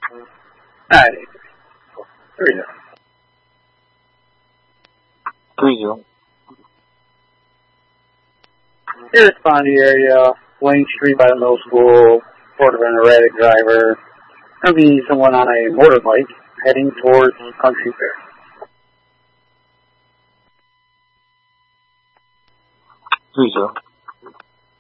Alright. 3-0. 3-0. Here at Fondy area, Wayne Street by the middle school, report of an erratic driver. There'll be someone on a motorbike heading towards Country Fair. 3-0.